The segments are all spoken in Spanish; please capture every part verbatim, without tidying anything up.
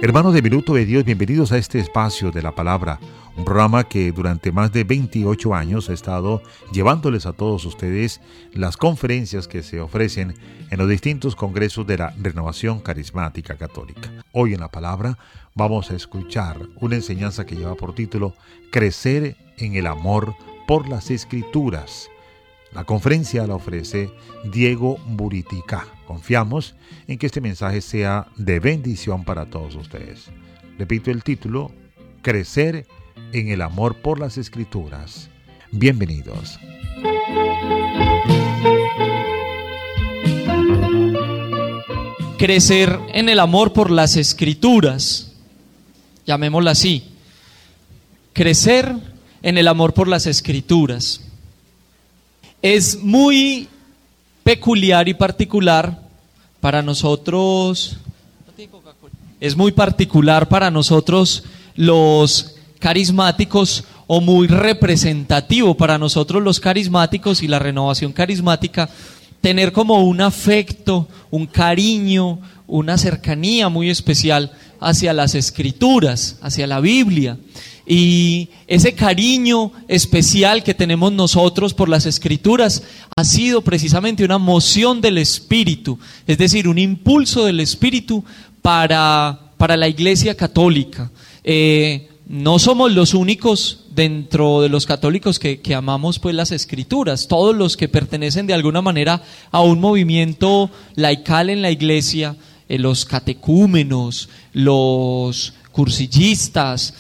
Hermanos de Minuto de Dios, bienvenidos a este espacio de la palabra, un programa que durante más de veintiocho años ha estado llevándoles a todos ustedes las conferencias que se ofrecen en los distintos congresos de la Renovación Carismática Católica. Hoy en la palabra vamos a escuchar una enseñanza que lleva por título Crecer en el amor por las Escrituras. La conferencia la ofrece Diego Buritica. Confiamos en que este mensaje sea de bendición para todos ustedes. Repito el título, Crecer en el amor por las Escrituras. Bienvenidos. Crecer en el amor por las Escrituras, llamémosla así. Crecer en el amor por las Escrituras. Es muy peculiar y particular para nosotros, es muy particular para nosotros los carismáticos, o muy representativo para nosotros los carismáticos y la renovación carismática, tener como un afecto, un cariño, una cercanía muy especial hacia las Escrituras, hacia la Biblia. Y ese cariño especial que tenemos nosotros por las Escrituras ha sido precisamente una moción del Espíritu, es decir, un impulso del Espíritu para, para la Iglesia Católica. Eh, no somos los únicos dentro de los católicos que, que amamos pues las Escrituras. Todos los que pertenecen de alguna manera a un movimiento laical en la Iglesia, eh, los catecúmenos, los cursillistas,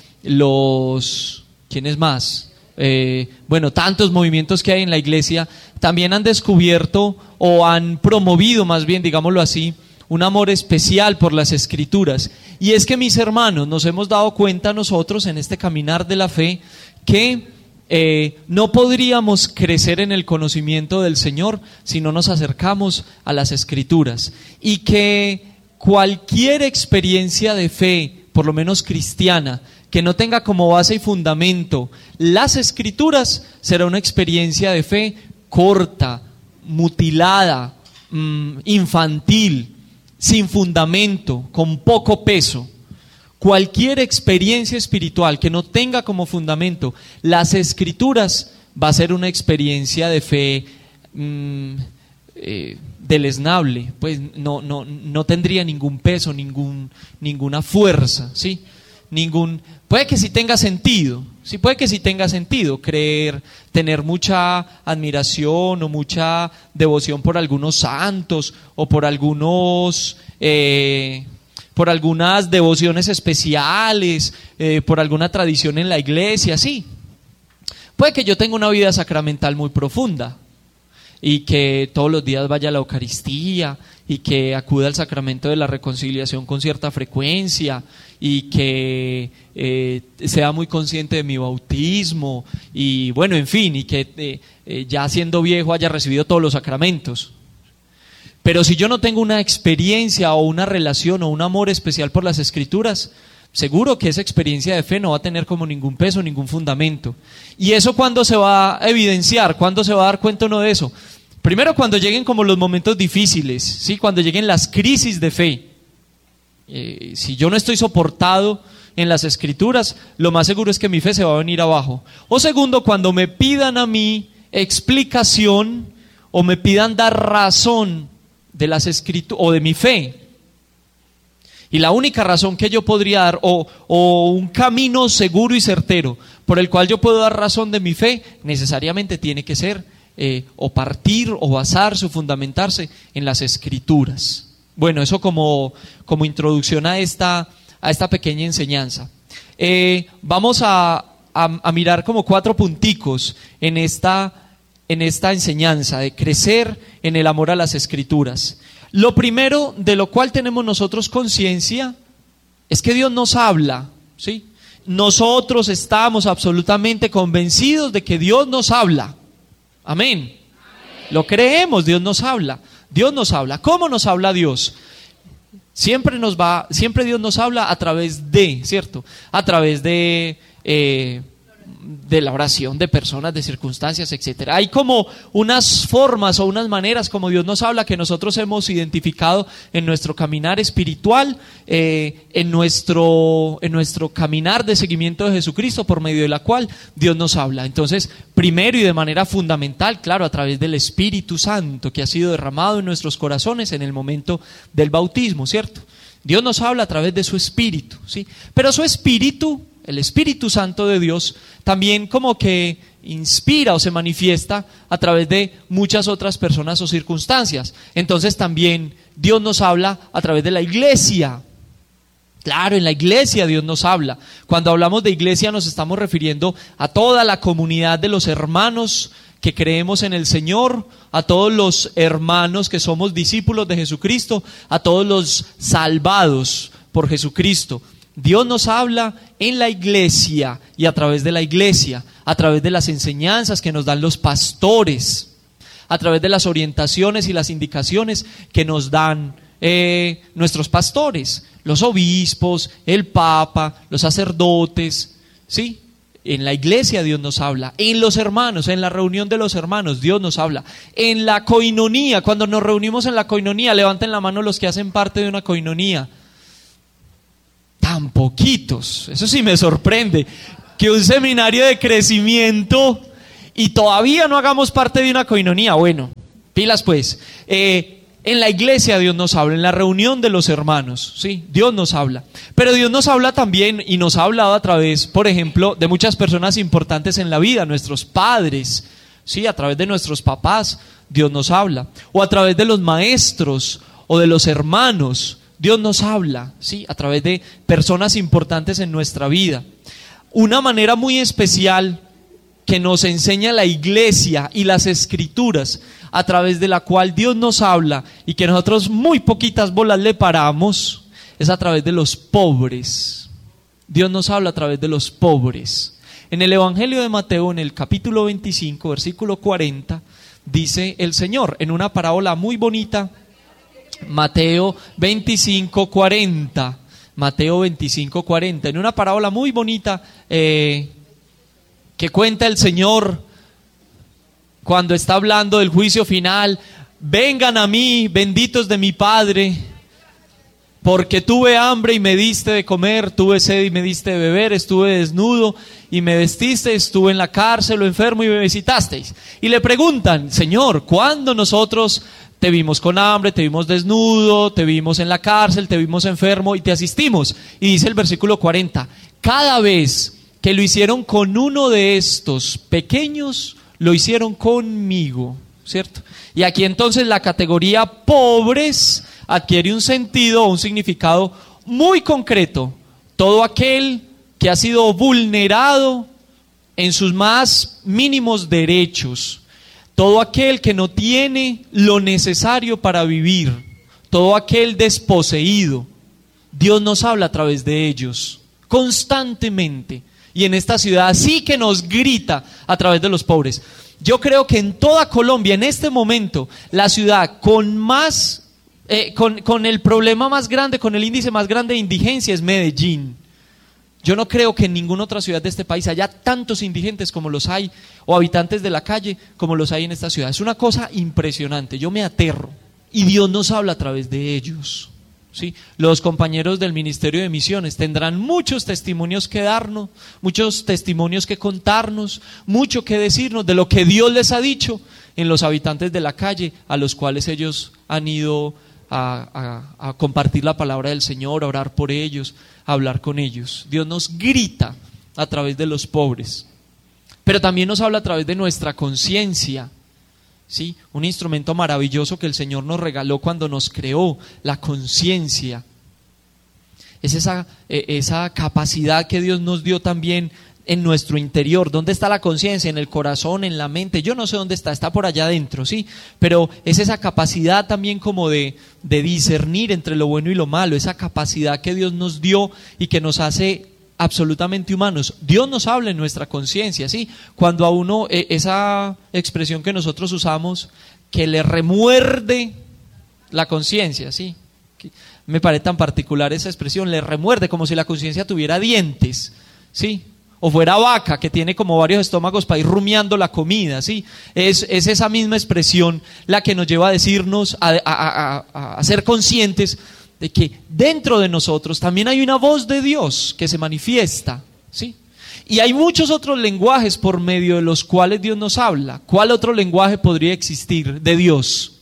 los, ¿quiénes más? Eh, bueno, tantos movimientos que hay en la Iglesia, también han descubierto o han promovido, más bien, digámoslo así, un amor especial por las Escrituras. Y es que, mis hermanos, nos hemos dado cuenta nosotros en este caminar de la fe que eh, no podríamos crecer en el conocimiento del Señor si no nos acercamos a las Escrituras, y que cualquier experiencia de fe, por lo menos cristiana, que no tenga como base y fundamento las Escrituras, será una experiencia de fe corta, mutilada, mmm, infantil, sin fundamento, con poco peso. Cualquier experiencia espiritual que no tenga como fundamento las Escrituras va a ser una experiencia de fe mmm, eh, deleznable, pues no, no, no tendría ningún peso, ningún, ninguna fuerza, ¿sí? Ningún, puede que sí tenga sentido, sí puede que sí tenga sentido creer, tener mucha admiración o mucha devoción por algunos santos o por algunos, eh, por algunas devociones especiales, eh, por alguna tradición en la iglesia, sí. Puede que yo tenga una vida sacramental muy profunda y que todos los días vaya a la Eucaristía y que acuda al sacramento de la reconciliación con cierta frecuencia y que eh, sea muy consciente de mi bautismo y bueno, en fin, y que eh, eh, ya siendo viejo haya recibido todos los sacramentos. Pero si yo no tengo una experiencia o una relación o un amor especial por las Escrituras, seguro que esa experiencia de fe no va a tener como ningún peso, ningún fundamento. ¿Y eso cuándo se va a evidenciar? ¿Cuándo se va a dar cuenta uno de eso? Primero, cuando lleguen como los momentos difíciles, ¿sí? Cuando lleguen las crisis de fe. Eh, si yo no estoy soportado en las Escrituras, lo más seguro es que mi fe se va a venir abajo. O segundo, cuando me pidan a mí explicación o me pidan dar razón de las Escrituras o de mi fe. Y la única razón que yo podría dar, o, o un camino seguro y certero por el cual yo puedo dar razón de mi fe, necesariamente tiene que ser eh, o partir o basarse o fundamentarse en las Escrituras. Bueno, eso como, como introducción a esta, a esta pequeña enseñanza. Eh, vamos a, a, a mirar como cuatro punticos en esta, en esta enseñanza de crecer en el amor a las Escrituras. Lo primero de lo cual tenemos nosotros conciencia es que Dios nos habla, ¿sí? Nosotros estamos absolutamente convencidos de que Dios nos habla. Amén. Amén. Lo creemos, Dios nos habla. Dios nos habla. ¿Cómo nos habla Dios? Siempre nos va, siempre Dios nos habla a través de, ¿cierto? A través de eh, de la oración, de personas, de circunstancias, etcétera. Hay como unas formas o unas maneras como Dios nos habla que nosotros hemos identificado en nuestro caminar espiritual, eh, en nuestro, en nuestro caminar de seguimiento de Jesucristo, por medio de la cual Dios nos habla. Entonces, primero y de manera fundamental, claro, a través del Espíritu Santo que ha sido derramado en nuestros corazones en el momento del bautismo, ¿cierto? Dios nos habla a través de su Espíritu, ¿sí? Pero su Espíritu, el Espíritu Santo de Dios, también como que inspira o se manifiesta a través de muchas otras personas o circunstancias. Entonces también Dios nos habla a través de la iglesia. Claro, en la iglesia Dios nos habla. Cuando hablamos de iglesia nos estamos refiriendo a toda la comunidad de los hermanos que creemos en el Señor, a todos los hermanos que somos discípulos de Jesucristo, a todos los salvados por Jesucristo. Dios nos habla en la iglesia y a través de la iglesia, a través de las enseñanzas que nos dan los pastores, a través de las orientaciones y las indicaciones que nos dan eh, nuestros pastores, los obispos, el papa, los sacerdotes, ¿sí? En la iglesia Dios nos habla, en los hermanos, en la reunión de los hermanos Dios nos habla, en la coinonía, cuando nos reunimos en la coinonía, levanten la mano los que hacen parte de una coinonía. Tan poquitos, eso sí me sorprende, que un seminario de crecimiento y todavía no hagamos parte de una coinonía. Bueno, pilas pues. Eh, en la iglesia Dios nos habla, en la reunión de los hermanos, sí, Dios nos habla. Pero Dios nos habla también y nos ha hablado a través, por ejemplo, de muchas personas importantes en la vida, nuestros padres, sí, a través de nuestros papás Dios nos habla, o a través de los maestros o de los hermanos. Dios nos habla, ¿sí? A través de personas importantes en nuestra vida. Una manera muy especial que nos enseña la iglesia y las escrituras, a través de la cual Dios nos habla y que nosotros muy poquitas bolas le paramos, es a través de los pobres. Dios nos habla a través de los pobres. En el Evangelio de Mateo, en el capítulo veinticinco, versículo cuarenta, dice el Señor, en una parábola muy bonita, Mateo veinticinco, cuarenta, Mateo veinticinco, cuarenta, en una parábola muy bonita eh, que cuenta el Señor cuando está hablando del juicio final. Vengan a mí, benditos de mi Padre, porque tuve hambre y me diste de comer, tuve sed y me diste de beber, estuve desnudo y me vestiste, estuve en la cárcel o enfermo y me visitasteis. Y le preguntan, Señor, ¿cuándo nosotros te vimos con hambre, te vimos desnudo, te vimos en la cárcel, te vimos enfermo y te asistimos? Y dice el versículo cuarenta, cada vez que lo hicieron con uno de estos pequeños, lo hicieron conmigo, ¿cierto? Y aquí entonces la categoría pobres adquiere un sentido o un significado muy concreto. Todo aquel que ha sido vulnerado en sus más mínimos derechos, todo aquel que no tiene lo necesario para vivir, todo aquel desposeído. Dios nos habla a través de ellos constantemente, y en esta ciudad sí que nos grita a través de los pobres. Yo creo que en toda Colombia, en este momento, la ciudad con más, eh, con, con el problema más grande, con el índice más grande de indigencia es Medellín. Yo no creo que en ninguna otra ciudad de este país haya tantos indigentes como los hay, o habitantes de la calle como los hay en esta ciudad. Es una cosa impresionante, yo me aterro. Y Dios nos habla a través de ellos, ¿sí? Los compañeros del Ministerio de Misiones tendrán muchos testimonios que darnos, muchos testimonios que contarnos, mucho que decirnos de lo que Dios les ha dicho en los habitantes de la calle, a los cuales ellos han ido a, a, a compartir la palabra del Señor, a orar por ellos, a hablar con ellos. Dios nos grita a través de los pobres, pero también nos habla a través de nuestra conciencia. ¿Sí? Un instrumento maravilloso que el Señor nos regaló cuando nos creó, la conciencia. Es esa, eh, esa capacidad que Dios nos dio también en nuestro interior. ¿Dónde está la conciencia? En el corazón, en la mente. Yo no sé dónde está, está por allá adentro, ¿sí? Pero es esa capacidad también como de, de discernir entre lo bueno y lo malo, esa capacidad que Dios nos dio y que nos hace absolutamente humanos. Dios nos habla en nuestra conciencia, ¿sí? Cuando a uno, eh, esa expresión que nosotros usamos, que le remuerde la conciencia, ¿sí? Me parece tan particular esa expresión, le remuerde, como si la conciencia tuviera dientes, ¿sí? O fuera vaca, que tiene como varios estómagos para ir rumiando la comida, ¿sí? Es, es esa misma expresión la que nos lleva a decirnos, a, a, a, a ser conscientes de que dentro de nosotros también hay una voz de Dios que se manifiesta, ¿sí? Y hay muchos otros lenguajes por medio de los cuales Dios nos habla. ¿Cuál otro lenguaje podría existir de Dios?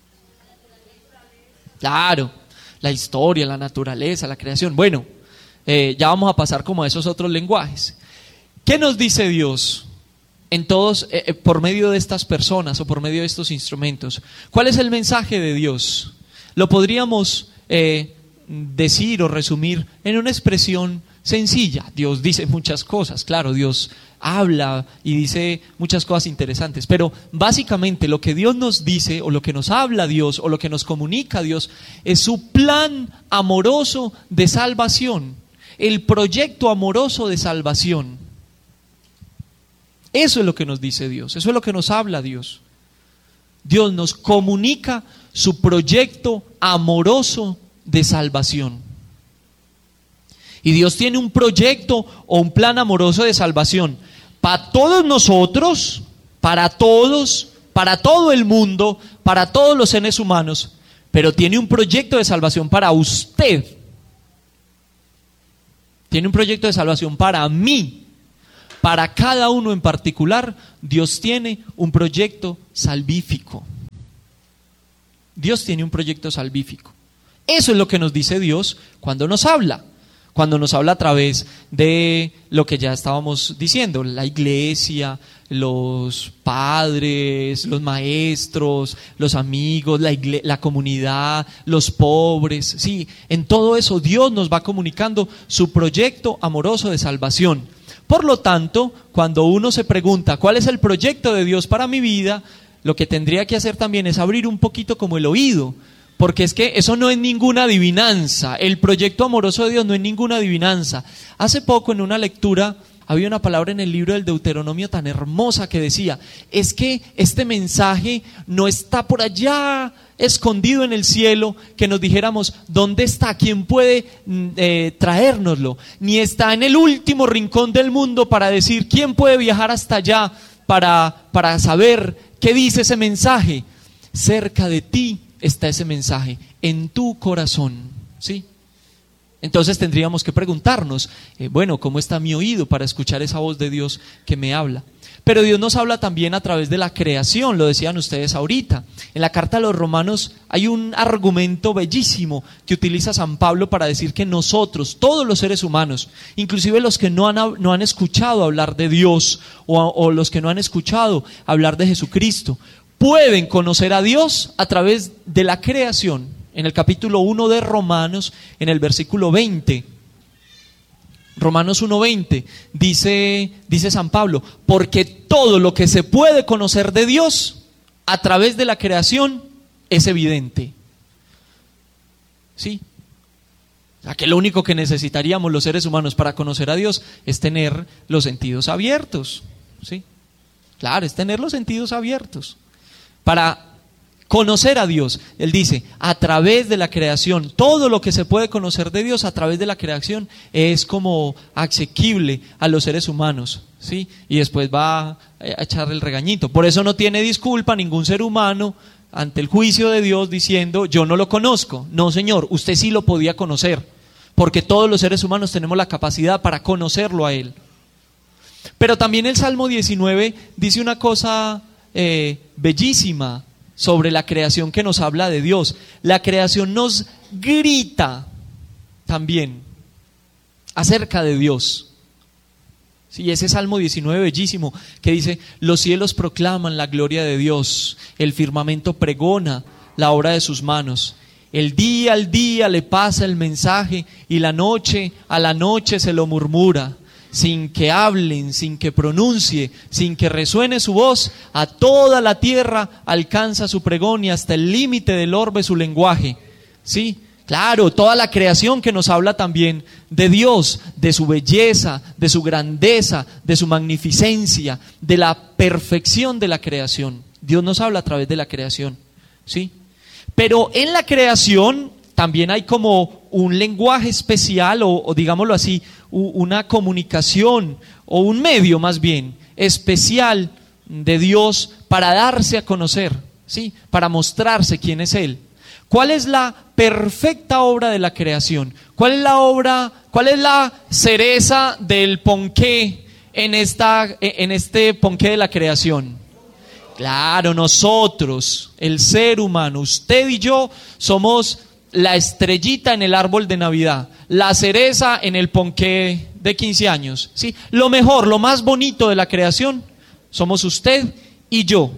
Claro, la historia, la naturaleza, la creación. Bueno, eh, ya vamos a pasar como a esos otros lenguajes. ¿Qué nos dice Dios en todos, eh, por medio de estas personas o por medio de estos instrumentos? ¿Cuál es el mensaje de Dios? Lo podríamos eh, decir o resumir en una expresión sencilla. Dios dice muchas cosas, claro, Dios habla y dice muchas cosas interesantes, pero básicamente lo que Dios nos dice o lo que nos habla Dios o lo que nos comunica Dios es su plan amoroso de salvación, el proyecto amoroso de salvación. Eso es lo que nos dice Dios, eso es lo que nos habla Dios. Dios nos comunica su proyecto amoroso de salvación. Y Dios tiene un proyecto o un plan amoroso de salvación para todos nosotros, para todos, para todo el mundo, para todos los seres humanos, pero tiene un proyecto de salvación para usted. Tiene un proyecto de salvación para mí. Para cada uno en particular, Dios tiene un proyecto salvífico. Dios tiene un proyecto salvífico. Eso es lo que nos dice Dios cuando nos habla. Cuando nos habla a través de lo que ya estábamos diciendo, la iglesia, los padres, los maestros, los amigos, la, igle- la comunidad, los pobres. Sí, en todo eso Dios nos va comunicando su proyecto amoroso de salvación. Por lo tanto, cuando uno se pregunta ¿cuál es el proyecto de Dios para mi vida?, lo que tendría que hacer también es abrir un poquito como el oído, porque es que eso no es ninguna adivinanza. El proyecto amoroso de Dios no es ninguna adivinanza. Hace poco en una lectura había una palabra en el libro del Deuteronomio tan hermosa que decía, es que este mensaje no está por allá escondido en el cielo, que nos dijéramos, ¿dónde está? ¿Quién puede eh, traérnoslo? Ni está en el último rincón del mundo para decir, ¿quién puede viajar hasta allá para, para saber qué dice ese mensaje? Cerca de ti está ese mensaje, en tu corazón, ¿sí? Entonces tendríamos que preguntarnos, eh, bueno, ¿cómo está mi oído para escuchar esa voz de Dios que me habla? Pero Dios nos habla también a través de la creación, lo decían ustedes ahorita. En la carta a los Romanos hay un argumento bellísimo que utiliza San Pablo para decir que nosotros, todos los seres humanos, inclusive los que no han, no han escuchado hablar de Dios o, o los que no han escuchado hablar de Jesucristo, pueden conocer a Dios a través de la creación. En el capítulo uno de Romanos, en el versículo veinte, Romanos uno veinte, dice, dice San Pablo, porque todo lo que se puede conocer de Dios a través de la creación es evidente. ¿Sí? O sea, que lo único que necesitaríamos los seres humanos para conocer a Dios es tener los sentidos abiertos. ¿Sí? Claro, es tener los sentidos abiertos. Para conocer a Dios, él dice, a través de la creación, todo lo que se puede conocer de Dios a través de la creación es como asequible a los seres humanos, ¿sí? Y después va a echarle el regañito. Por eso no tiene disculpa ningún ser humano ante el juicio de Dios diciendo, yo no lo conozco. No, Señor, usted sí lo podía conocer, porque todos los seres humanos tenemos la capacidad para conocerlo a Él. Pero también el Salmo diecinueve dice una cosa eh, bellísima sobre la creación que nos habla de Dios. La creación nos grita también acerca de Dios. Sí, ese Salmo diecinueve bellísimo que dice, los cielos proclaman la gloria de Dios, el firmamento pregona la obra de sus manos. El día al día le pasa el mensaje y la noche a la noche se lo murmura. Sin que hablen, sin que pronuncie, sin que resuene su voz, a toda la tierra alcanza su pregón y hasta el límite del orbe su lenguaje. ¿Sí? Claro, toda la creación que nos habla también de Dios, de su belleza, de su grandeza, de su magnificencia, de la perfección de la creación. Dios nos habla a través de la creación. ¿Sí? Pero en la creación también hay como un lenguaje especial o, o digámoslo así, una comunicación o un medio más bien especial de Dios para darse a conocer, ¿sí? Para mostrarse quién es Él. ¿Cuál es la perfecta obra de la creación? ¿Cuál es la obra, cuál es la cereza del ponqué en, esta, en este ponqué de la creación? Claro, nosotros, el ser humano, usted y yo, somos la estrellita en el árbol de Navidad, la cereza en el ponqué de quince años, ¿sí? Lo mejor, lo más bonito de la creación, somos usted y yo.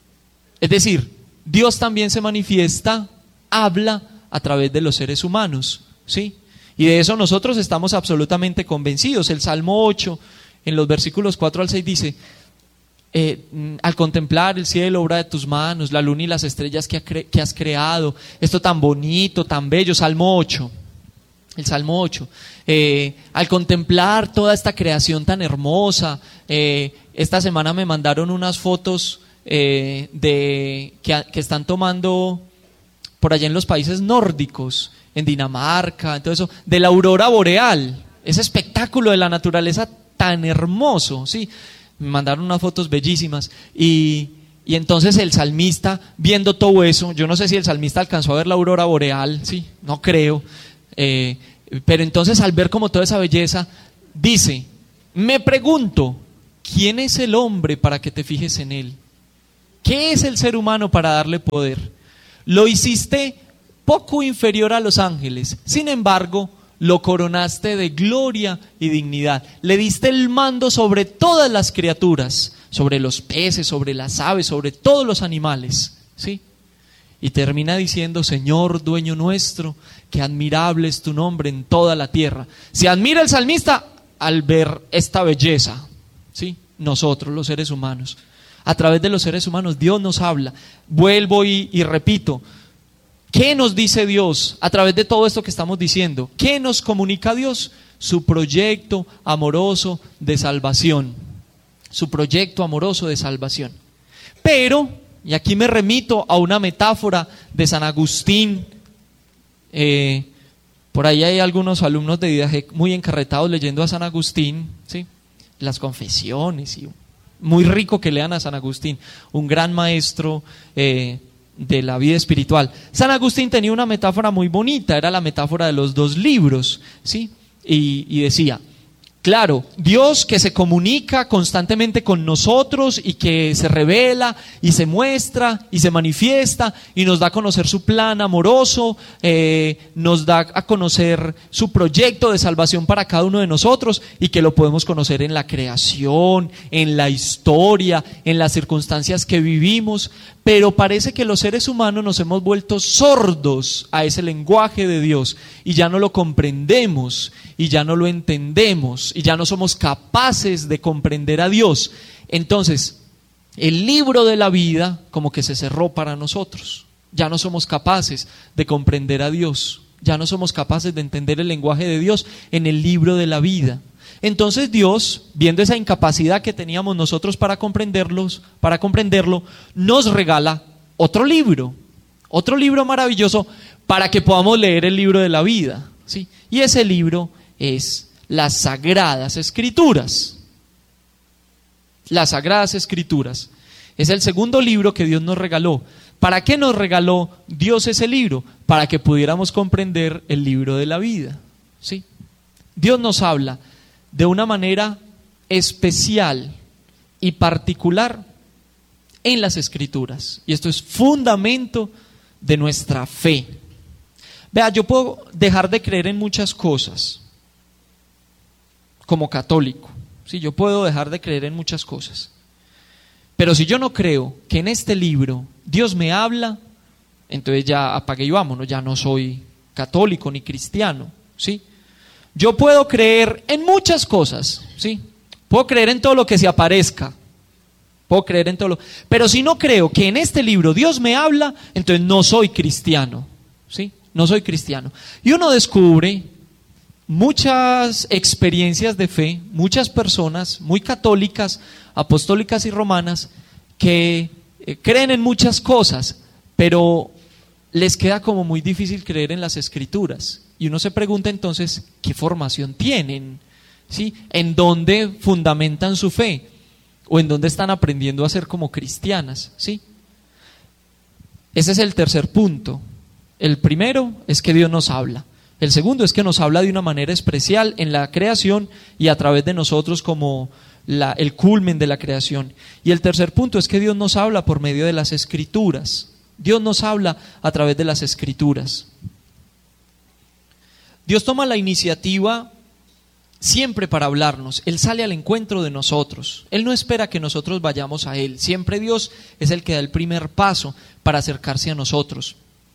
Es decir, Dios también se manifiesta, habla a través de los seres humanos, ¿sí? Y de eso nosotros estamos absolutamente convencidos. El Salmo ocho, en los versículos cuatro al seis dice, eh, al contemplar el cielo, obra de tus manos, la luna y las estrellas que, ha cre- que has creado, esto tan bonito, tan bello, Salmo ocho, el Salmo ocho, eh, al contemplar toda esta creación tan hermosa, eh, esta semana me mandaron unas fotos eh, de que, que están tomando por allá en los países nórdicos, en Dinamarca, en todo eso, de la aurora boreal, ese espectáculo de la naturaleza tan hermoso, ¿sí? Me mandaron unas fotos bellísimas y, y entonces el salmista, viendo todo eso, yo no sé si el salmista alcanzó a ver la aurora boreal, ¿sí? No creo, eh, pero entonces al ver como toda esa belleza, dice, me pregunto, ¿quién es el hombre para que te fijes en él? ¿Qué es el ser humano para darle poder? Lo hiciste poco inferior a los ángeles, sin embargo, lo coronaste de gloria y dignidad. Le diste el mando sobre todas las criaturas, sobre los peces, sobre las aves, sobre todos los animales, ¿sí? Y termina diciendo, Señor, dueño nuestro, qué admirable es tu nombre en toda la tierra. Se admira el salmista al ver esta belleza, ¿sí? Nosotros, los seres humanos. A través de los seres humanos Dios nos habla. Vuelvo y, y repito, ¿qué nos dice Dios a través de todo esto que estamos diciendo? ¿Qué nos comunica Dios? Su proyecto amoroso de salvación. Su proyecto amoroso de salvación. Pero, y aquí me remito a una metáfora de San Agustín, eh, por ahí hay algunos alumnos de Didaje muy encarretados leyendo a San Agustín, ¿sí? Las confesiones y muy rico que lean a San Agustín, un gran maestro eh, de la vida espiritual. San Agustín tenía una metáfora muy bonita, era la metáfora de los dos libros, ¿sí? Y, y decía, claro, Dios que se comunica constantemente con nosotros y que se revela y se muestra y se manifiesta y nos da a conocer su plan amoroso, eh, nos da a conocer su proyecto de salvación para cada uno de nosotros y que lo podemos conocer en la creación, en la historia, en las circunstancias que vivimos, pero parece que los seres humanos nos hemos vuelto sordos a ese lenguaje de Dios y ya no lo comprendemos y ya no lo entendemos y ya no somos capaces de comprender a Dios. Entonces, el libro de la vida como que se cerró para nosotros. Ya no somos capaces de comprender a Dios. Ya no somos capaces de entender el lenguaje de Dios en el libro de la vida. Entonces Dios, viendo esa incapacidad que teníamos nosotros para comprenderlos, para comprenderlo, nos regala otro libro, otro libro maravilloso para que podamos leer el libro de la vida, ¿sí? Y ese libro es las Sagradas Escrituras. Las Sagradas Escrituras. Es el segundo libro que Dios nos regaló. ¿Para qué nos regaló Dios ese libro? Para que pudiéramos comprender el libro de la vida, ¿sí? Dios nos habla de una manera especial y particular en las Escrituras. Y esto es fundamento de nuestra fe. Vea, yo puedo dejar de creer en muchas cosas como católico. Sí, yo puedo dejar de creer en muchas cosas. Pero si yo no creo que en este libro Dios me habla, entonces ya apague y vámonos, ya no soy católico ni cristiano, ¿sí? Yo puedo creer en muchas cosas, ¿sí? Puedo creer en todo lo que se aparezca. Puedo creer en todo lo... Pero si no creo que en este libro Dios me habla, entonces no soy cristiano, ¿sí? No soy cristiano. Y uno descubre muchas experiencias de fe, muchas personas muy católicas, apostólicas y romanas, que eh, creen en muchas cosas, pero les queda como muy difícil creer en las Escrituras. Y uno se pregunta entonces, ¿qué formación tienen? ¿Sí? ¿En dónde fundamentan su fe? ¿O en dónde están aprendiendo a ser como cristianas? ¿Sí? Ese es el tercer punto. El primero es que Dios nos habla. El segundo es que nos habla de una manera especial en la creación y a través de nosotros como la, el culmen de la creación. Y el tercer punto es que Dios nos habla por medio de las Escrituras. Dios nos habla a través de las Escrituras. Dios toma la iniciativa siempre para hablarnos. Él sale al encuentro de nosotros. Él no espera que nosotros vayamos a Él. Siempre Dios es el que da el primer paso para acercarse a nosotros.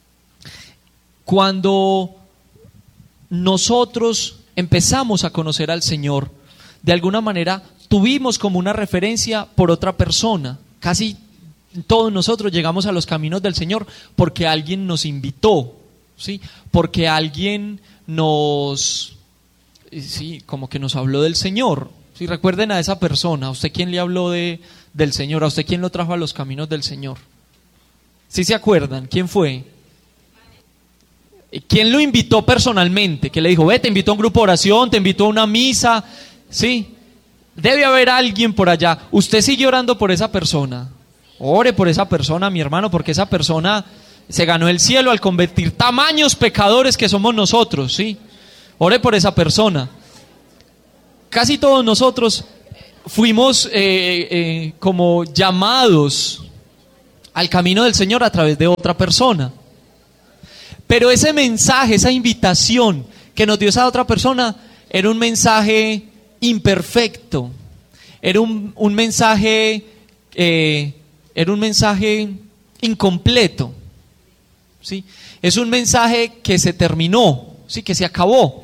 Cuando nosotros empezamos a conocer al Señor, de alguna manera tuvimos como una referencia por otra persona. Casi todos nosotros llegamos a los caminos del Señor porque alguien nos invitó, ¿sí? Porque alguien nos, sí, como que nos habló del Señor. ¿Sí? Recuerden a esa persona. ¿A usted quién le habló de, del Señor? ¿A usted quién lo trajo a los caminos del Señor? ¿Sí se acuerdan? ¿Quién fue? ¿Quién lo invitó personalmente? Que le dijo, ve, te invitó a un grupo de oración, te invitó a una misa, ¿sí? Debe haber alguien por allá. Usted sigue orando por esa persona. Ore por esa persona, mi hermano, porque esa persona se ganó el cielo al convertir tamaños pecadores que somos nosotros, ¿sí? Ore por esa persona. Casi todos nosotros fuimos eh, eh, como llamados al camino del Señor a través de otra persona. Pero ese mensaje, esa invitación que nos dio esa otra persona, era un mensaje imperfecto, era un, un mensaje, eh, era un mensaje incompleto, ¿sí? Es un mensaje que se terminó, ¿sí? Que se acabó.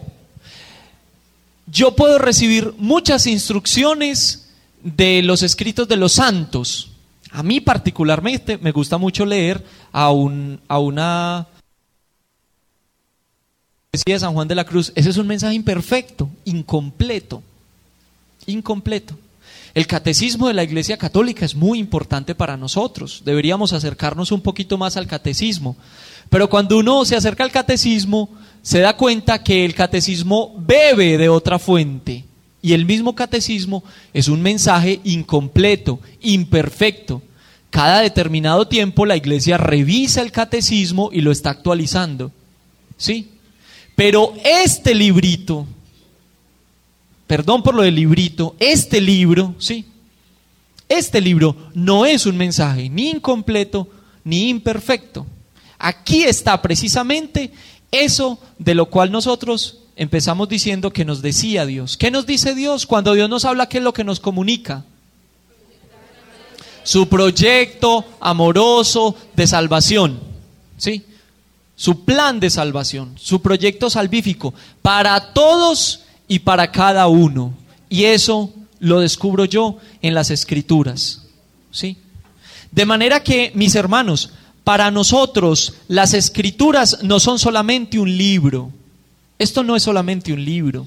Yo puedo recibir muchas instrucciones de los escritos de los santos. A mí particularmente me gusta mucho leer a, un, a una... de San Juan de la Cruz. Ese es un mensaje imperfecto, incompleto, incompleto. El catecismo de la Iglesia Católica es muy importante para nosotros. Deberíamos acercarnos un poquito más al catecismo. Pero cuando uno se acerca al catecismo, se da cuenta que el catecismo bebe de otra fuente. Y el mismo catecismo es un mensaje incompleto, imperfecto. Cada determinado tiempo la Iglesia revisa el catecismo y lo está actualizando, ¿sí? Pero este librito, perdón por lo del librito, este libro, sí, este libro no es un mensaje ni incompleto ni imperfecto. Aquí está precisamente eso de lo cual nosotros empezamos diciendo que nos decía Dios. ¿Qué nos dice Dios? Cuando Dios nos habla, ¿qué es lo que nos comunica? Su proyecto amoroso de salvación, ¿sí? Su plan de salvación, su proyecto salvífico para todos y para cada uno. Y eso lo descubro yo en las Escrituras, ¿sí? De manera que, mis hermanos, para nosotros las Escrituras no son solamente un libro. Esto no es solamente un libro.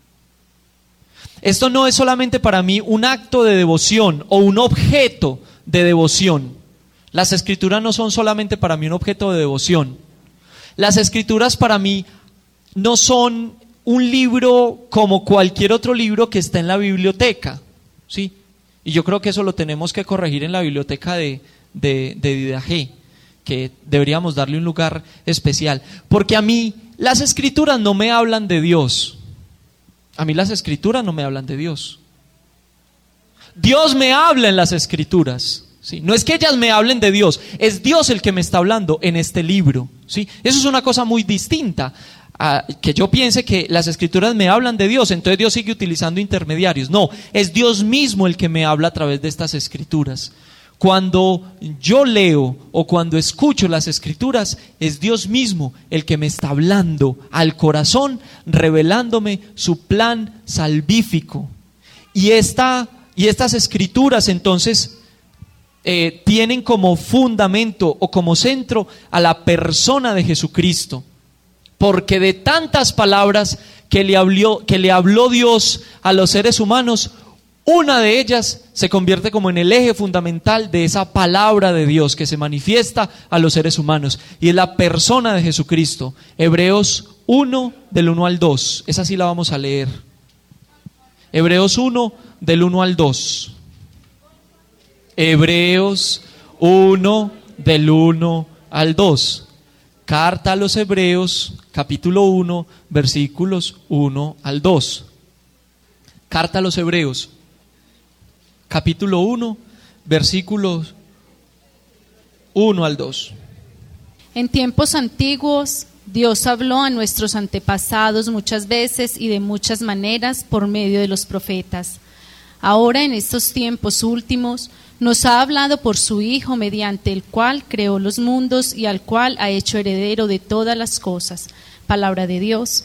Esto no es solamente para mí un acto de devoción o un objeto de devoción. Las Escrituras no son solamente para mí un objeto de devoción. Las Escrituras para mí no son un libro como cualquier otro libro que está en la biblioteca, ¿sí? Y yo creo que eso lo tenemos que corregir en la biblioteca de, de, de Didache, que deberíamos darle un lugar especial. Porque a mí las Escrituras no me hablan de Dios. A mí las Escrituras no me hablan de Dios. Dios me habla en las Escrituras. ¿Sí? No es que ellas me hablen de Dios, es Dios el que me está hablando en este libro, ¿sí? Eso es una cosa muy distinta a que yo piense que las Escrituras me hablan de Dios, entonces Dios sigue utilizando intermediarios. No, es Dios mismo el que me habla a través de estas Escrituras. Cuando yo leo o cuando escucho las Escrituras, es Dios mismo el que me está hablando al corazón, revelándome su plan salvífico. Y, esta, y estas Escrituras entonces Eh, tienen como fundamento o como centro a la persona de Jesucristo, porque de tantas palabras que le habló, que le habló Dios a los seres humanos, Una de ellas se convierte como en el eje fundamental de esa palabra de Dios que se manifiesta a los seres humanos, y es la persona de Jesucristo. Hebreos uno, del uno al dos. Esa sí la vamos a leer. Hebreos uno, del uno al dos. Hebreos uno, del uno al dos. Carta a los Hebreos, capítulo uno, versículos uno al dos. Carta a los Hebreos, capítulo uno, versículos uno al dos. En tiempos antiguos, Dios habló a nuestros antepasados muchas veces y de muchas maneras por medio de los profetas. Ahora, en estos tiempos últimos, nos ha hablado por su Hijo, mediante el cual creó los mundos y al cual ha hecho heredero de todas las cosas. Palabra de Dios.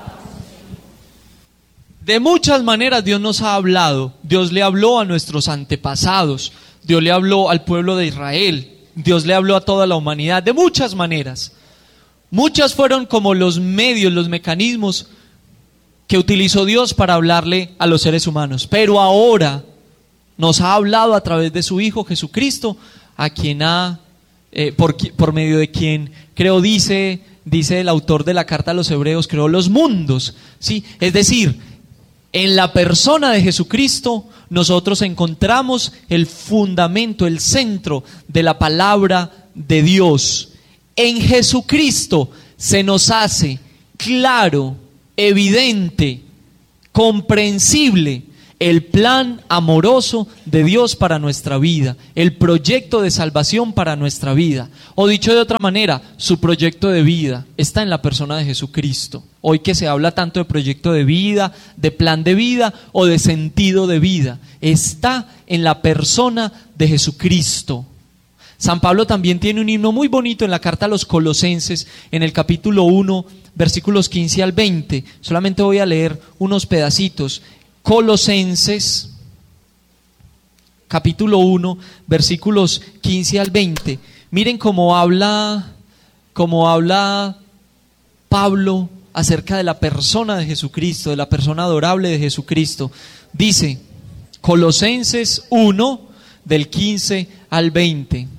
De muchas maneras Dios nos ha hablado. Dios le habló a nuestros antepasados, Dios le habló al pueblo de Israel, Dios le habló a toda la humanidad, de muchas maneras. Muchas fueron como los medios, los mecanismos que utilizó Dios para hablarle a los seres humanos. Pero ahora nos ha hablado a través de su Hijo Jesucristo, a quien ha, eh, por, por medio de quien creo, dice, dice el autor de la carta a los Hebreos, creó los mundos, ¿sí? Es decir, en la persona de Jesucristo nosotros encontramos el fundamento, el centro de la palabra de Dios. En Jesucristo se nos hace claro, evidente, comprensible el plan amoroso de Dios para nuestra vida, el proyecto de salvación para nuestra vida. O dicho de otra manera, su proyecto de vida está en la persona de Jesucristo. Hoy que se habla tanto de proyecto de vida, de plan de vida o de sentido de vida, está en la persona de Jesucristo. San Pablo también tiene un himno muy bonito en la carta a los Colosenses, en el capítulo uno, versículos quince al veinte. Solamente voy a leer unos pedacitos. Colosenses, capítulo uno, versículos quince al veinte. Miren cómo habla, cómo habla Pablo acerca de la persona de Jesucristo, de la persona adorable de Jesucristo. Dice, Colosenses uno, del quince al veinte.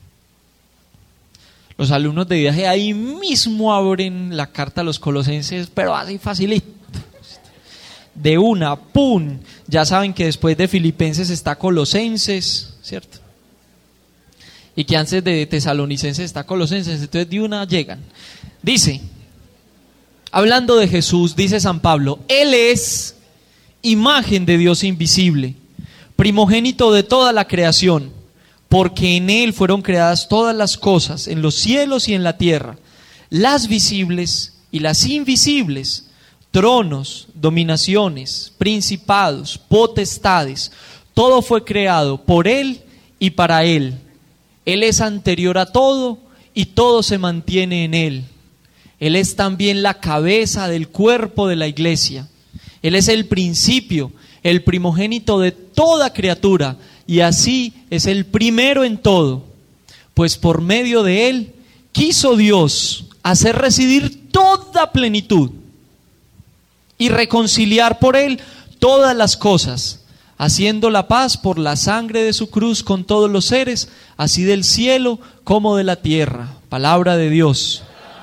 Los alumnos de viaje ahí mismo abren la carta a los Colosenses, pero así facilito. De una, ¡pum! Ya saben que después de Filipenses está Colosenses, ¿cierto? Y que antes de Tesalonicenses está Colosenses, entonces de una llegan. Dice, hablando de Jesús, dice San Pablo, Él es imagen de Dios invisible, primogénito de toda la creación, porque en Él fueron creadas todas las cosas, en los cielos y en la tierra, las visibles y las invisibles, tronos, dominaciones, principados, potestades, todo fue creado por Él y para Él. Él es anterior a todo y todo se mantiene en Él. Él es también la cabeza del cuerpo de la iglesia. Él es el principio, el primogénito de toda criatura, y así es el primero en todo, pues por medio de Él quiso Dios hacer residir toda plenitud y reconciliar por Él todas las cosas, haciendo la paz por la sangre de su cruz con todos los seres, así del cielo como de la tierra. Palabra de Dios.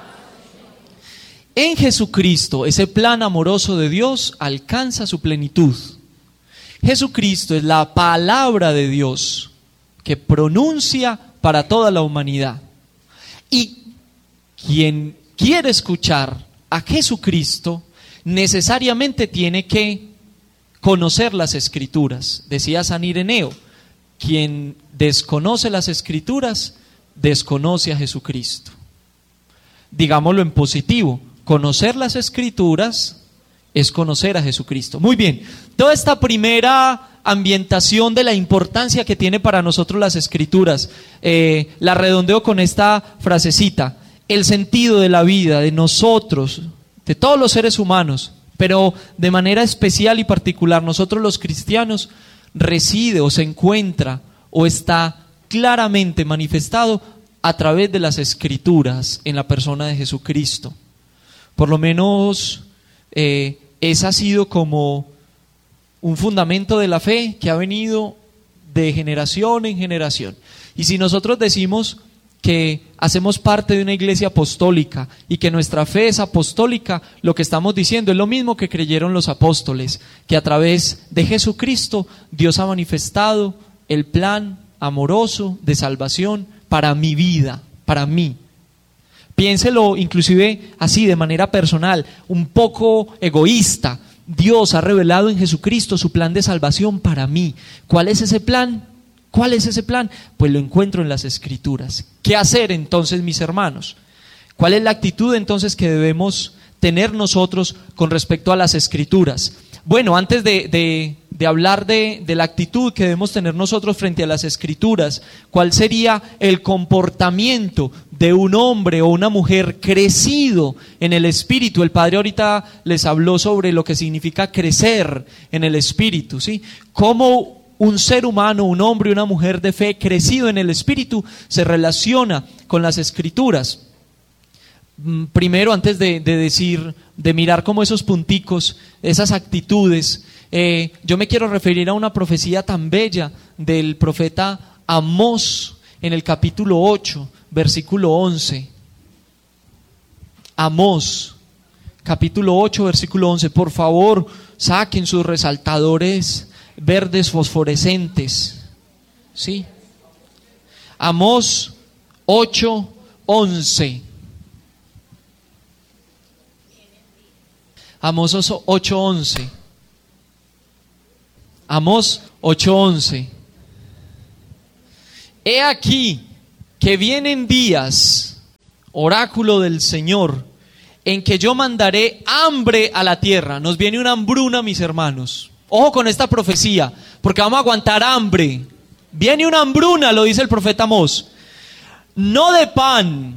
En Jesucristo, ese plan amoroso de Dios alcanza su plenitud. Jesucristo es la palabra de Dios que pronuncia para toda la humanidad. Y quien quiere escuchar a Jesucristo necesariamente tiene que conocer las Escrituras. Decía San Ireneo, quien desconoce las Escrituras, desconoce a Jesucristo. Digámoslo en positivo, conocer las Escrituras es conocer a Jesucristo. Muy bien, toda esta primera ambientación de la importancia que tiene para nosotros las Escrituras, eh, la redondeo con esta frasecita: el sentido de la vida de nosotros, de todos los seres humanos, pero de manera especial y particular nosotros los cristianos, reside o se encuentra o está claramente manifestado a través de las Escrituras en la persona de Jesucristo. Por lo menos eh, esa ha sido como un fundamento de la fe que ha venido de generación en generación. Y si nosotros decimos que hacemos parte de una iglesia apostólica y que nuestra fe es apostólica, lo que estamos diciendo es lo mismo que creyeron los apóstoles, que a través de Jesucristo Dios ha manifestado el plan amoroso de salvación para mi vida, para mí. Piénselo inclusive así, de manera personal, un poco egoísta. Dios ha revelado en Jesucristo su plan de salvación para mí. ¿Cuál es ese plan? ¿Cuál es ese plan? Pues lo encuentro en las Escrituras. ¿Qué hacer entonces, mis hermanos? ¿Cuál es la actitud entonces que debemos tener nosotros con respecto a las Escrituras? Bueno, antes de, de, de hablar de, de la actitud que debemos tener nosotros frente a las Escrituras, ¿cuál sería el comportamiento de un hombre o una mujer crecido en el Espíritu? El Padre ahorita les habló sobre lo que significa crecer en el Espíritu, ¿sí? Cómo un ser humano, un hombre y una mujer de fe crecido en el Espíritu se relaciona con las Escrituras. Primero, antes de, de decir, de mirar como esos punticos, esas actitudes, eh, yo me quiero referir a una profecía tan bella del profeta Amós en el capítulo ocho, versículo once. Amós, capítulo ocho, versículo once. Por favor, saquen sus resaltadores verdes fosforescentes, ¿sí? Amós ocho, once. Amós ocho, once. Amós ocho, once. He aquí que vienen días, oráculo del Señor, en que yo mandaré hambre a la tierra. Nos viene una hambruna, mis hermanos. Ojo con esta profecía, porque vamos a aguantar hambre. Viene una hambruna, lo dice el profeta Amós. No de pan,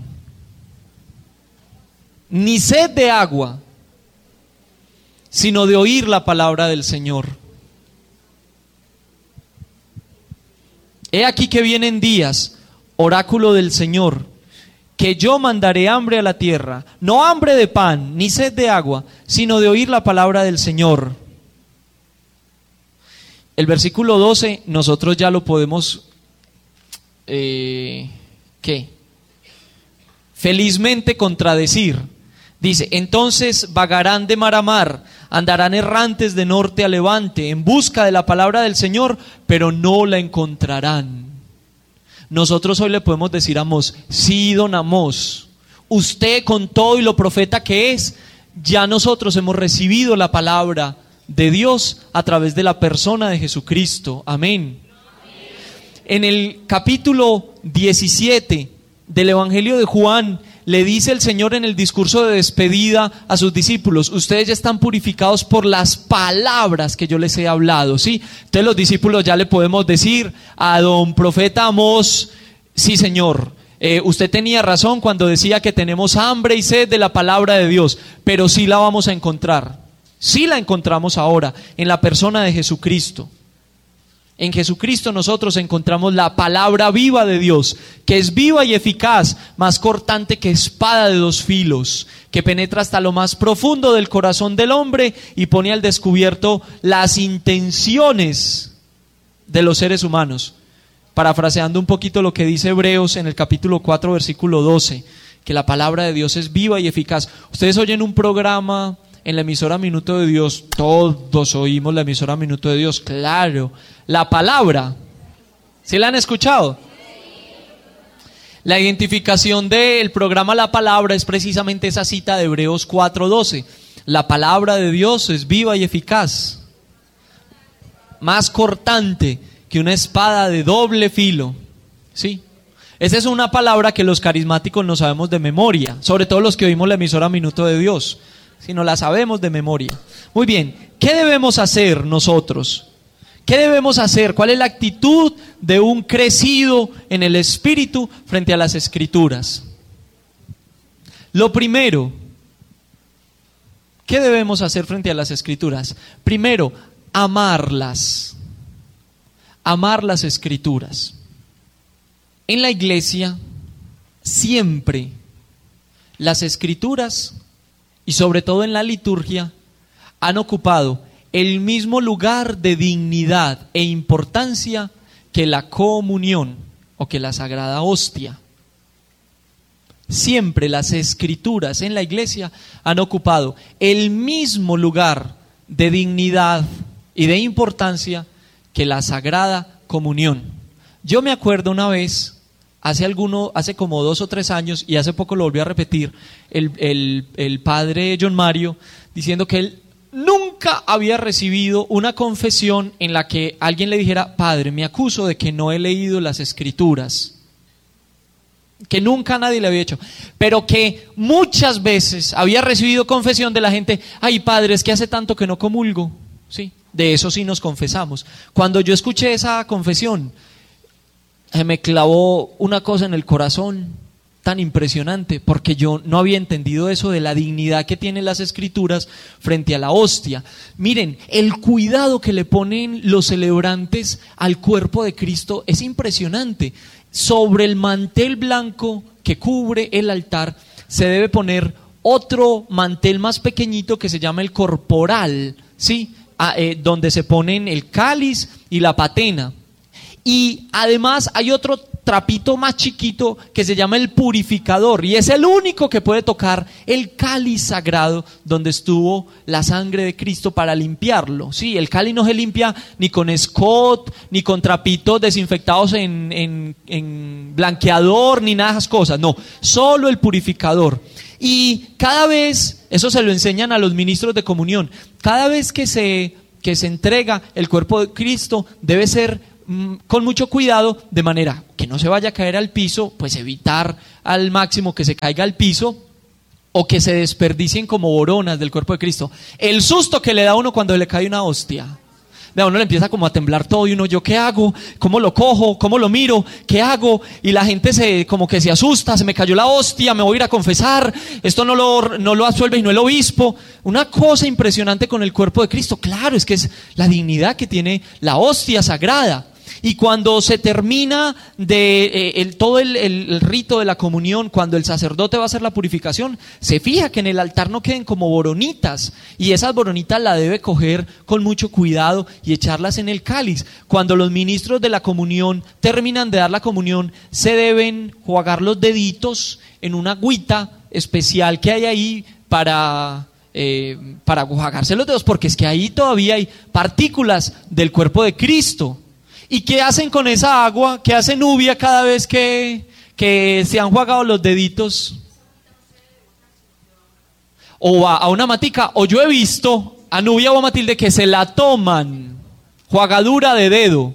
ni sed de agua, sino de oír la palabra del Señor. He aquí que vienen días, oráculo del Señor, que yo mandaré hambre a la tierra, no hambre de pan, ni sed de agua, sino de oír la palabra del Señor. El versículo doce, nosotros ya lo podemos, eh, ¿qué? Felizmente contradecir. Dice, entonces vagarán de mar a mar, andarán errantes de norte a levante, en busca de la palabra del Señor, pero no la encontrarán. Nosotros hoy le podemos decir a Amós, sí, don Amós, usted con todo y lo profeta que es, ya nosotros hemos recibido la palabra de Dios a través de la persona de Jesucristo. Amén. Amén. En el capítulo diecisiete del Evangelio de Juan, le dice el Señor en el discurso de despedida a sus discípulos, ustedes ya están purificados por las palabras que yo les he hablado, ¿sí? Entonces los discípulos ya le podemos decir a don profeta Amós, sí, Señor, eh, usted tenía razón cuando decía que tenemos hambre y sed de la palabra de Dios, pero sí la vamos a encontrar, sí la encontramos ahora en la persona de Jesucristo. En Jesucristo nosotros encontramos la palabra viva de Dios, que es viva y eficaz, más cortante que espada de dos filos, que penetra hasta lo más profundo del corazón del hombre y pone al descubierto las intenciones de los seres humanos. Parafraseando un poquito lo que dice Hebreos en el capítulo cuatro, versículo doce, que la palabra de Dios es viva y eficaz. Ustedes oyen un programa en la emisora Minuto de Dios, todos oímos la emisora Minuto de Dios, claro. La palabra, ¿sí la han escuchado? La identificación del programa La Palabra es precisamente esa cita de Hebreos cuatro doce. La palabra de Dios es viva y eficaz, más cortante que una espada de doble filo, ¿sí? Esa es una palabra que los carismáticos no sabemos de memoria, sobre todo los que oímos la emisora Minuto de Dios, si no la sabemos de memoria. Muy bien, ¿qué debemos hacer nosotros? ¿Qué debemos hacer? ¿Cuál es la actitud de un crecido en el Espíritu frente a las Escrituras? Lo primero, ¿qué debemos hacer frente a las Escrituras? Primero, amarlas. Amar las Escrituras. En la iglesia, siempre las Escrituras, y sobre todo en la liturgia, han ocupado el mismo lugar de dignidad e importancia que la comunión o que la sagrada hostia. Siempre las escrituras en la iglesia han ocupado el mismo lugar de dignidad y de importancia que la sagrada comunión. Yo me acuerdo una vez, hace alguno, hace como dos o tres años, y hace poco lo volví a repetir, el, el, el padre John Mario diciendo que él nunca había recibido una confesión en la que alguien le dijera: padre, me acuso de que no he leído las escrituras. Que nunca nadie le había hecho, pero que muchas veces había recibido confesión de la gente: ay, padre, es que hace tanto que no comulgo. Sí, de eso sí nos confesamos. Cuando yo escuché esa confesión, se me clavó una cosa en el corazón tan impresionante, porque yo no había entendido eso de la dignidad que tienen las escrituras frente a la hostia. Miren, el cuidado que le ponen los celebrantes al cuerpo de Cristo es impresionante. Sobre el mantel blanco que cubre el altar se debe poner otro mantel más pequeñito que se llama el corporal, ¿sí? Ah, eh, donde se ponen el cáliz y la patena. Y además hay otro trapito más chiquito que se llama el purificador, y es el único que puede tocar el cáliz sagrado donde estuvo la sangre de Cristo para limpiarlo. Sí, el cáliz no se limpia ni con escot, ni con trapitos desinfectados en, en, en blanqueador, ni nada de esas cosas, no, solo el purificador. Y cada vez, eso se lo enseñan a los ministros de comunión, cada vez que se, que se entrega el cuerpo de Cristo debe ser con mucho cuidado, de manera que no se vaya a caer al piso, pues evitar al máximo que se caiga al piso o que se desperdicien como boronas del cuerpo de Cristo. El susto que le da a uno cuando le cae una hostia, de a uno le empieza como a temblar todo y uno: ¿yo qué hago? ¿Cómo lo cojo? ¿Cómo lo miro? ¿Qué hago? Y la gente se como que se asusta: se me cayó la hostia, me voy a ir a confesar, esto no lo, no lo absuelve y no el obispo. Una cosa impresionante con el cuerpo de Cristo. Claro, es que es la dignidad que tiene la hostia sagrada. Y cuando se termina de eh, el, todo el, el, el rito de la comunión, cuando el sacerdote va a hacer la purificación, se fija que en el altar no queden como boronitas, y esas boronitas la debe coger con mucho cuidado y echarlas en el cáliz. Cuando los ministros de la comunión terminan de dar la comunión, se deben jugar los deditos en una agüita especial que hay ahí para... Eh, para jugarse los dedos, porque es que ahí todavía hay partículas del cuerpo de Cristo. ¿Y qué hacen con esa agua? ¿Qué hace Nubia cada vez que, que se han jugado los deditos? O a, a una matica, o yo he visto a Nubia o a Matilde que se la toman, jugadura de dedo.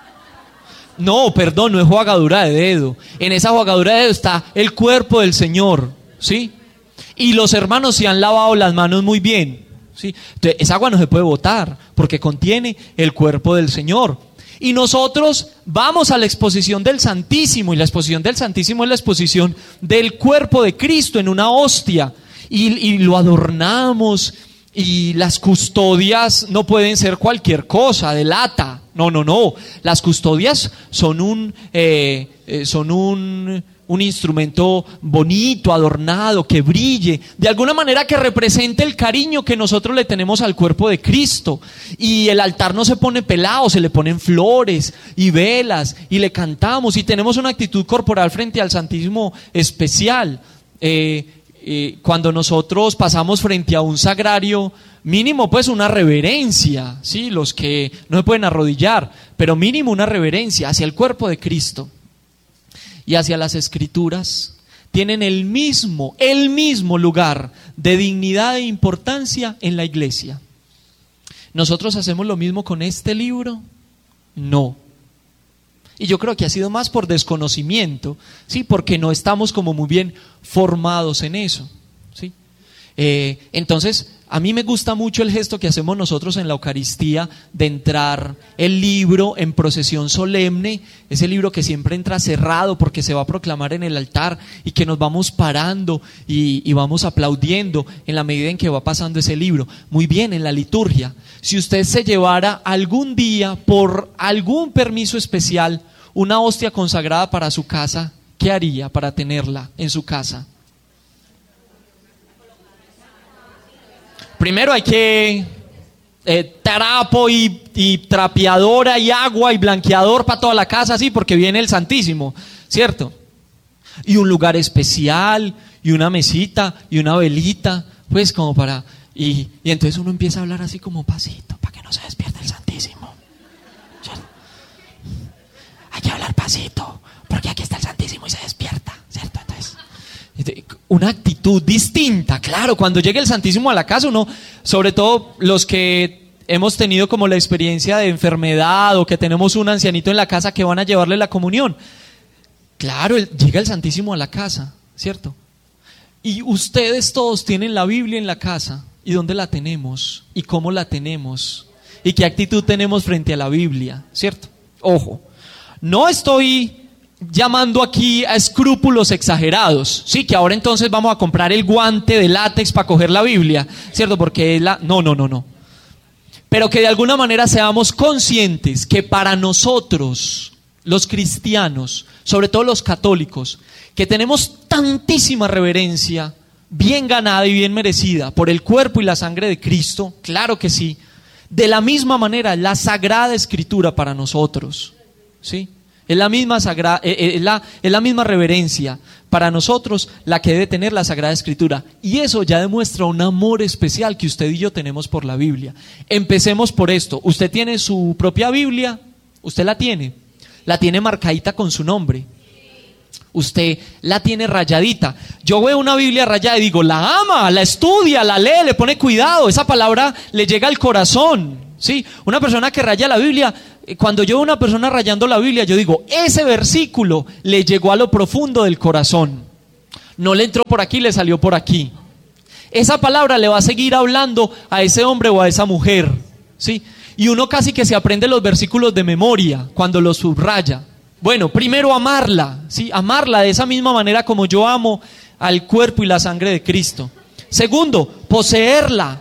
No, perdón, no es jugadura de dedo. En esa jugadura de dedo está el cuerpo del Señor, ¿sí? Y los hermanos se han lavado las manos muy bien, ¿sí? Entonces, esa agua no se puede botar porque contiene el cuerpo del Señor. Y nosotros vamos a la exposición del Santísimo, y la exposición del Santísimo es la exposición del cuerpo de Cristo en una hostia, y, y lo adornamos, y las custodias no pueden ser cualquier cosa de lata, no, no, no, las custodias son un, eh, eh, son un... un instrumento bonito, adornado, que brille, de alguna manera que represente el cariño que nosotros le tenemos al cuerpo de Cristo. Y el altar no se pone pelado, se le ponen flores y velas, y le cantamos, y tenemos una actitud corporal frente al Santísimo especial. Eh, eh, cuando nosotros pasamos frente a un sagrario, mínimo pues una reverencia, ¿sí? Los que no se pueden arrodillar, pero mínimo una reverencia hacia el cuerpo de Cristo y hacia las escrituras. Tienen el mismo, el mismo lugar de dignidad e importancia en la iglesia. ¿Nosotros hacemos lo mismo con este libro? No. Y yo creo que ha sido más por desconocimiento, ¿sí? Porque no estamos como muy bien formados en eso, ¿sí? Eh, entonces, a mí me gusta mucho el gesto que hacemos nosotros en la Eucaristía de entrar el libro en procesión solemne, ese libro que siempre entra cerrado porque se va a proclamar en el altar, y que nos vamos parando y, y vamos aplaudiendo en la medida en que va pasando ese libro. Muy bien, en la liturgia, si usted se llevara algún día, por algún permiso especial, una hostia consagrada para su casa, ¿qué haría para tenerla en su casa? Primero hay que eh, trapo y, y trapeadora y agua y blanqueador para toda la casa, así, porque viene el Santísimo, ¿cierto? Y un lugar especial, y una mesita, y una velita, pues como para... Y, y entonces uno empieza a hablar así como pasito, para que no se despierte el Santísimo, ¿cierto? Hay que hablar pasito, porque aquí está el Santísimo y se despierta, ¿cierto? Entonces, una actitud distinta, claro, cuando llegue el Santísimo a la casa, uno, sobre todo los que hemos tenido como la experiencia de enfermedad o que tenemos un ancianito en la casa que van a llevarle la comunión, claro, el, llega el Santísimo a la casa, ¿cierto? Y ustedes todos tienen la Biblia en la casa. ¿Y dónde la tenemos? ¿Y cómo la tenemos? ¿Y qué actitud tenemos frente a la Biblia? ¿Cierto? Ojo, no estoy llamando aquí a escrúpulos exagerados, sí, que ahora entonces vamos a comprar el guante de látex para coger la Biblia, ¿cierto? Porque es la... No, no, no, no. Pero que de alguna manera seamos conscientes que para nosotros, los cristianos, sobre todo los católicos, que tenemos tantísima reverencia, bien ganada y bien merecida por el cuerpo y la sangre de Cristo, claro que sí. De la misma manera, la Sagrada Escritura para nosotros, ¿sí? Es la misma sagra, es la, es la misma reverencia para nosotros la que debe tener la Sagrada Escritura. Y eso ya demuestra un amor especial que usted y yo tenemos por la Biblia. Empecemos por esto. ¿Usted tiene su propia Biblia? ¿Usted la tiene? ¿La tiene marcadita con su nombre? Usted la tiene rayadita. Yo veo una Biblia rayada y digo, la ama, la estudia, la lee, le pone cuidado. Esa palabra le llega al corazón, ¿sí? Una persona que raya la Biblia, cuando yo veo una persona rayando la Biblia, yo digo, ese versículo le llegó a lo profundo del corazón. No le entró por aquí, le salió por aquí. Esa palabra le va a seguir hablando a ese hombre o a esa mujer, ¿sí? Y uno casi que se aprende los versículos de memoria cuando los subraya. Bueno, primero amarla, ¿sí? Amarla de esa misma manera como yo amo al cuerpo y la sangre de Cristo. Segundo, poseerla,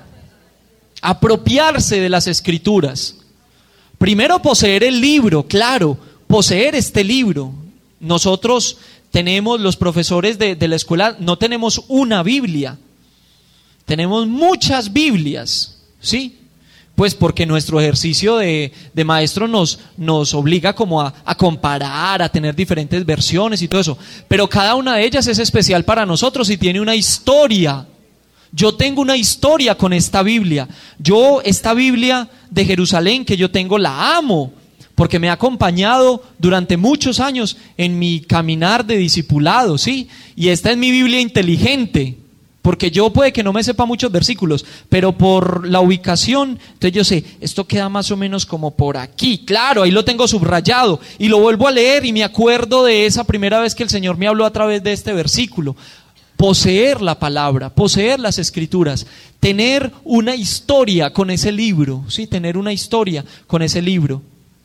apropiarse de las Escrituras. Primero, poseer el libro, claro, poseer este libro. Nosotros tenemos, los profesores de, de la escuela, no tenemos una Biblia, tenemos muchas Biblias, ¿sí? Pues porque nuestro ejercicio de, de maestro nos, nos obliga como a, a comparar, a tener diferentes versiones y todo eso. Pero cada una de ellas es especial para nosotros y tiene una historia. Yo tengo una historia con esta Biblia. Yo, esta Biblia de Jerusalén que yo tengo, la amo, porque me ha acompañado durante muchos años en mi caminar de discipulado, ¿sí? Y esta es mi Biblia inteligente. Porque yo puede que no me sepa muchos versículos, pero por la ubicación, entonces yo sé, esto queda más o menos como por aquí, claro, ahí lo tengo subrayado, y lo vuelvo a leer y me acuerdo de esa primera vez que el Señor me habló a través de este versículo. Poseer la palabra, poseer las Escrituras, tener una historia con ese libro, ¿sí? Tener una historia con ese libro.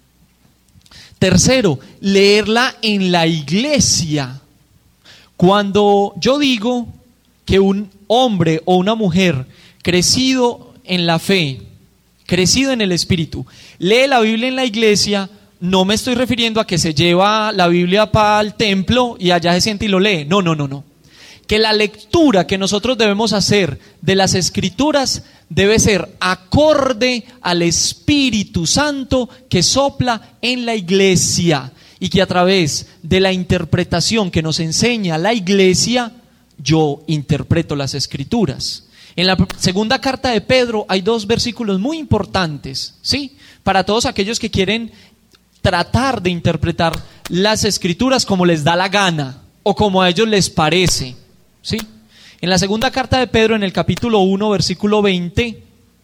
Tercero, leerla en la iglesia. Cuando yo digo que un hombre o una mujer crecido en la fe, crecido en el Espíritu, lee la Biblia en la iglesia, no me estoy refiriendo a que se lleva la Biblia para el templo y allá se siente y lo lee. No, no, no, no. Que la lectura que nosotros debemos hacer de las Escrituras debe ser acorde al Espíritu Santo que sopla en la iglesia, y que a través de la interpretación que nos enseña la iglesia, yo interpreto las Escrituras. En la segunda carta de Pedro hay dos versículos muy importantes, ¿sí? Para todos aquellos que quieren tratar de interpretar las Escrituras como les da la gana o como a ellos les parece, ¿sí? En la segunda carta de Pedro, en el capítulo uno, versículo veinte,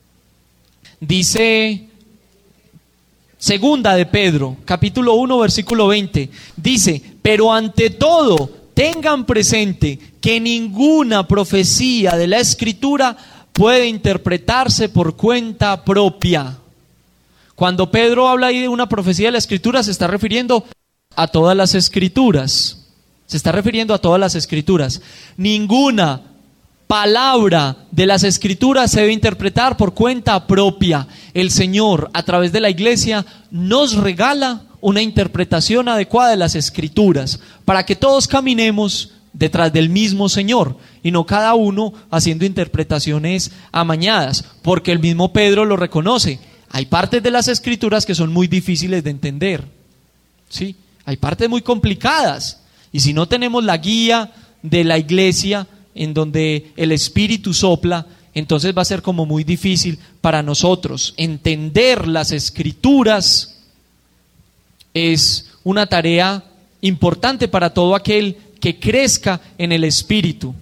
dice, segunda de Pedro, capítulo uno, versículo veinte, dice, pero ante todo, tengan presente que ninguna profecía de la Escritura puede interpretarse por cuenta propia. Cuando Pedro habla ahí de una profecía de la Escritura, se está refiriendo a todas las Escrituras. Se está refiriendo a todas las Escrituras. Ninguna palabra de las Escrituras se debe interpretar por cuenta propia. El Señor, a través de la iglesia, nos regala una interpretación adecuada de las Escrituras para que todos caminemos detrás del mismo Señor y no cada uno haciendo interpretaciones amañadas, porque el mismo Pedro lo reconoce. Hay partes de las Escrituras que son muy difíciles de entender, ¿sí? Hay partes muy complicadas, y si no tenemos la guía de la iglesia en donde el Espíritu sopla, entonces va a ser como muy difícil para nosotros. Entender las Escrituras es una tarea importante para todo aquel que crezca en el Espíritu.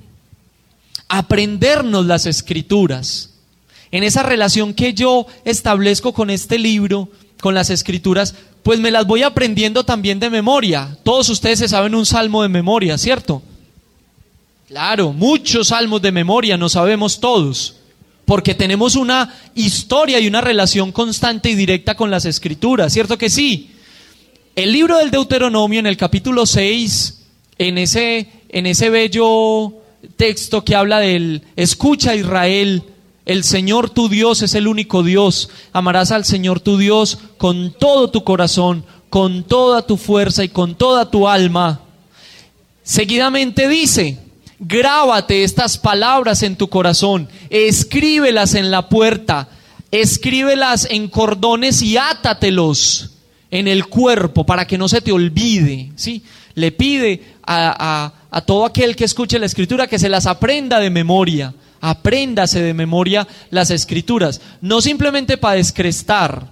Aprendernos las Escrituras. En esa relación que yo establezco con este libro, con las Escrituras, pues me las voy aprendiendo también de memoria. Todos ustedes se saben un salmo de memoria, ¿cierto? Claro, muchos salmos de memoria nos sabemos todos, porque tenemos una historia y una relación constante y directa con las Escrituras, ¿cierto que sí? El libro del Deuteronomio, en el capítulo seis, en ese, en ese bello texto que habla del escucha Israel, el Señor tu Dios es el único Dios, amarás al Señor tu Dios con todo tu corazón, con toda tu fuerza y con toda tu alma. Seguidamente dice, grábate estas palabras en tu corazón, escríbelas en la puerta, escríbelas en cordones y átatelos en el cuerpo para que no se te olvide, ¿sí? Le pide a, a, a todo aquel que escuche la Escritura que se las aprenda de memoria. Apréndase de memoria las Escrituras, no simplemente para descrestar,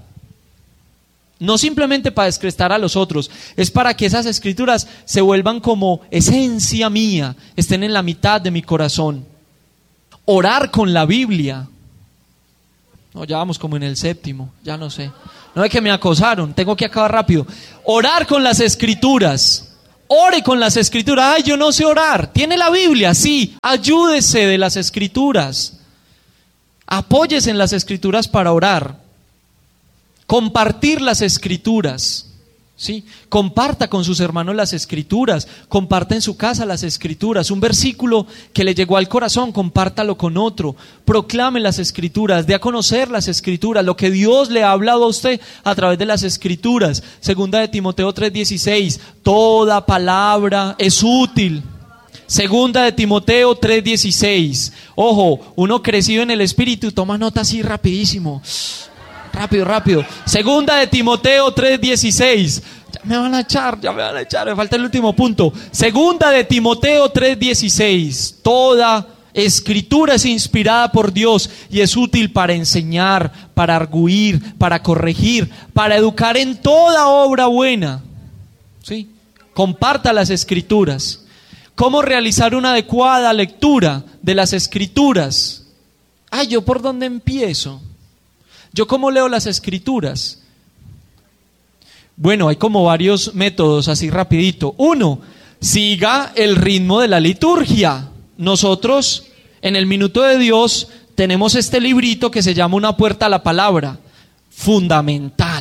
no simplemente para descrestar a los otros, es para que esas Escrituras se vuelvan como esencia mía, estén en la mitad de mi corazón. Orar con la Biblia. No, ya vamos como en el séptimo, ya no sé. No es que me acosaron, tengo que acabar rápido. Orar con las Escrituras. Ore con las Escrituras. Ay, yo no sé orar. ¿Tiene la Biblia? Sí. Ayúdese de las Escrituras. Apóyese en las Escrituras para orar. Compartir las Escrituras. ¿Sí? Comparta con sus hermanos las Escrituras. Comparta en su casa las Escrituras. Un versículo que le llegó al corazón, compártalo con otro. Proclame las Escrituras. Dé a conocer las Escrituras. Lo que Dios le ha hablado a usted a través de las Escrituras. Segunda de Timoteo tres dieciséis. Toda palabra es útil. Segunda de Timoteo tres dieciséis. Ojo, uno crecido en el Espíritu toma nota así rapidísimo. Rápido, rápido. Segunda de Timoteo tres dieciséis. Ya me van a echar, ya me van a echar, me falta el último punto. Segunda de Timoteo tres dieciséis. Toda Escritura es inspirada por Dios y es útil para enseñar, para arguir, para corregir, para educar en toda obra buena. ¿Sí? Comparta las Escrituras. ¿Cómo realizar una adecuada lectura de las Escrituras? Ay, ¿yo por dónde empiezo? ¿Yo cómo leo las Escrituras? Bueno, hay como varios métodos así rapidito. Uno, siga el ritmo de la liturgia. Nosotros en el Minuto de Dios tenemos este librito que se llama Una puerta a la palabra. Fundamental.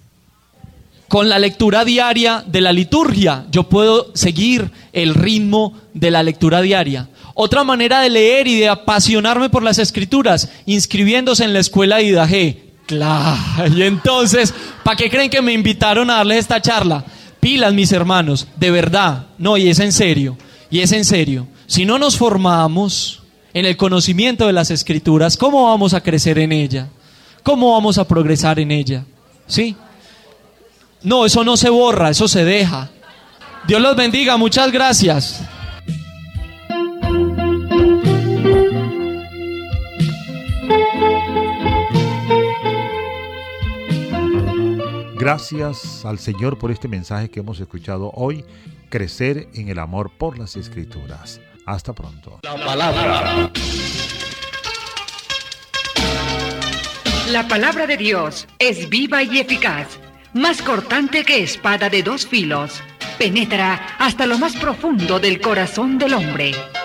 Con la lectura diaria de la liturgia, yo puedo seguir el ritmo de la lectura diaria. Otra manera de leer y de apasionarme por las Escrituras, inscribiéndose en la escuela de I D A G. Claro, y entonces, ¿para qué creen que me invitaron a darles esta charla? Pilas, mis hermanos, de verdad, no, y es en serio, y es en serio. Si no nos formamos en el conocimiento de las Escrituras, ¿cómo vamos a crecer en ella? ¿Cómo vamos a progresar en ella? ¿Sí? No, eso no se borra, eso se deja. Dios los bendiga, muchas gracias. Gracias al Señor por este mensaje que hemos escuchado hoy, crecer en el amor por las Escrituras. Hasta pronto. La palabra. La palabra de Dios es viva y eficaz, más cortante que espada de dos filos, penetra hasta lo más profundo del corazón del hombre